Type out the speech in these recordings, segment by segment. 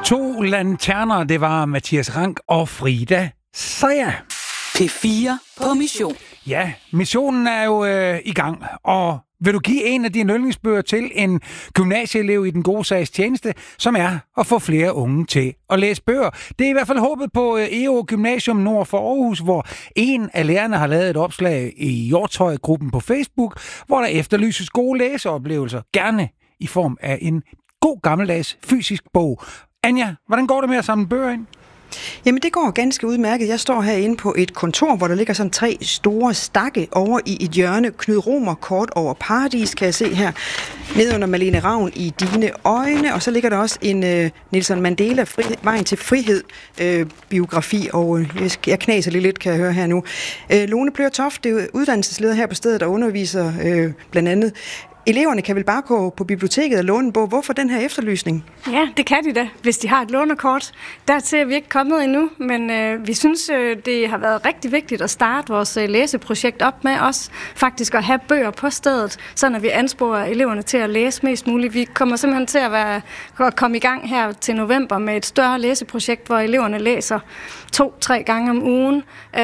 To lanterner, det var Mathias Rank og Frida Saja. P4 på mission. Ja, missionen er jo i gang, og vil du give en af dine yndlingsbøger til en gymnasieelev i den gode sags tjeneste, som er at få flere unge til at læse bøger. Det er i hvert fald håbet på EO Gymnasium nord for Aarhus, hvor en af lærerne har lavet et opslag i Hjortøj-gruppen på Facebook, hvor der efterlyses gode læseoplevelser, gerne i form af en god gammeldags fysisk bog. Anja, hvordan går det med at samle bøger ind? Jamen, det går ganske udmærket. Jeg står herinde på et kontor, hvor der ligger sådan 3 store stakke over i et hjørne. Knud Romer, Kort over Paradis, kan jeg se her. Nede under Malene Ravn, I dine øjne. Og så ligger der også en Nelson Mandela, Vejen til frihed, biografi. Og jeg knaser lidt, kan jeg høre her nu. Lone Plør Toft, det er uddannelsesleder her på stedet, der underviser blandt andet. Eleverne kan vel bare gå på biblioteket og låne en bog. Hvorfor den her efterlysning? Ja, det kan de da, hvis de har et lånerkort. Dertil er vi ikke kommet endnu, men vi synes, det har været rigtig vigtigt at starte vores læseprojekt op med os. Faktisk at have bøger på stedet, så når vi ansporer eleverne til at læse mest muligt. Vi kommer simpelthen til at komme i gang her til november med et større læseprojekt, hvor eleverne læser 2-3 gange om ugen,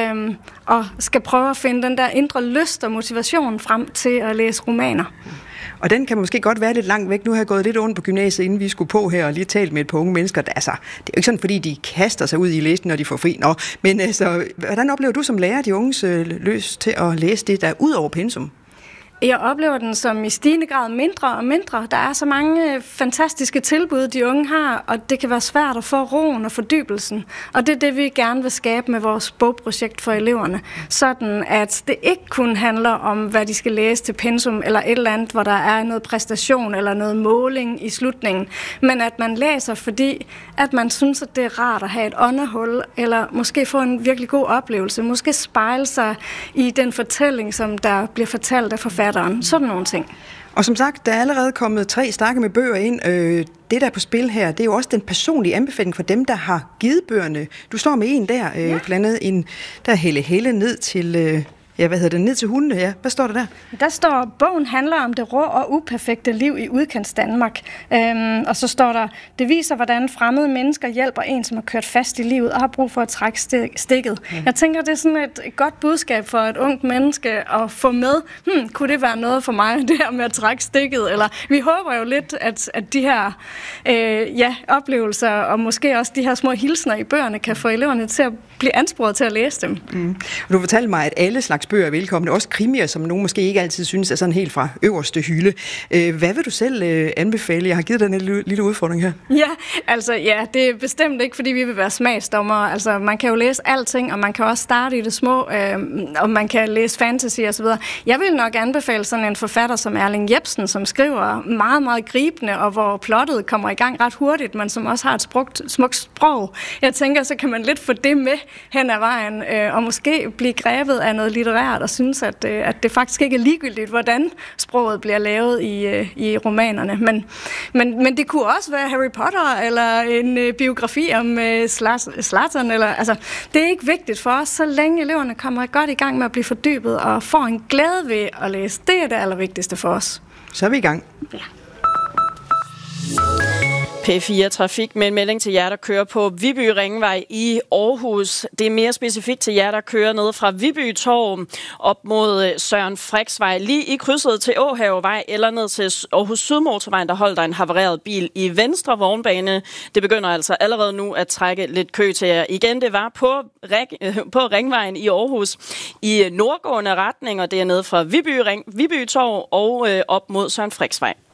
og skal prøve at finde den der indre lyst og motivation frem til at læse romaner. Og den kan måske godt være lidt langt væk. Nu har jeg gået lidt rundt på gymnasiet, inden vi skulle på her, og lige talt med et par unge mennesker. Altså, det er jo ikke sådan, fordi de kaster sig ud i læsning, når de får fri. Men altså, hvordan oplever du som lærer de unges lyst til at læse det, der er ud over pensum? Jeg oplever den som i stigende grad mindre og mindre. Der er så mange fantastiske tilbud, de unge har, og det kan være svært at få roen og fordybelsen. Og det er det, vi gerne vil skabe med vores bogprojekt for eleverne. Sådan at det ikke kun handler om, hvad de skal læse til pensum, eller et eller andet, hvor der er noget præstation eller noget måling i slutningen. Men at man læser, fordi at man synes, at det er rart at have et åndehul, eller måske få en virkelig god oplevelse. Måske spejle sig i den fortælling, som der bliver fortalt af forfatteren. Sådan nogle ting. Og som sagt, der er allerede kommet 3 stakke med bøger ind. Det, der er på spil her, det er jo også den personlige anbefaling for dem, der har givet bøgerne. Du står med en der, blandt andet der er Helle ned til... ned til hundene, ja. Hvad står der der? Der står, bogen handler om det rå og uperfekte liv i udkants Danmark. Og så står der, det viser, hvordan fremmede mennesker hjælper en, som har kørt fast i livet og har brug for at trække stikket. Ja. Jeg tænker, det er sådan et godt budskab for et ungt menneske at få med. Kunne det være noget for mig, det her med at trække stikket? Eller vi håber jo lidt, at de her oplevelser og måske også de her små hilsner i bøgerne kan få eleverne til at blive ansporet til at læse dem. Du fortalte mig, at alle slags bøger er velkomne, også krimier, som nogen måske ikke altid synes er sådan helt fra øverste hylde. Hvad vil du selv anbefale? Jeg har givet dig en lille udfordring her. Ja, det er bestemt ikke, fordi vi vil være smagsdommere. Altså, man kan jo læse alting, og man kan også starte i det små, og man kan læse fantasy og så videre. Jeg vil nok anbefale sådan en forfatter som Erling Jepsen, som skriver meget, meget gribende, og hvor plottet kommer i gang ret hurtigt, men som også har et smukt sprog. Jeg tænker, så kan man lidt få det med hen ad vejen, og måske blive grebet af noget litterært, og synes, at det faktisk ikke er ligegyldigt, hvordan sproget bliver lavet i romanerne. Men det kunne også være Harry Potter, eller en biografi om Zlatan, eller altså, det er ikke vigtigt for os, så længe eleverne kommer godt i gang med at blive fordybet, og får en glæde ved at læse. Det er det allervigtigste for os. Så er vi i gang. Ja. P4 Trafik med en melding til jer, der kører på Viby Ringvej i Aarhus. Det er mere specifikt til jer, der kører ned fra Viby Torv op mod Søren Friksvej, lige i krydset til Åhavevej eller ned til Aarhus Sydmotorvejen, der holder en havareret bil i venstre vognbane. Det begynder altså allerede nu at trække lidt kø til jer. Igen, det var på Ringvejen i Aarhus i nordgående retning, og det er ned fra Viby Torv og op mod Søren Friksvej.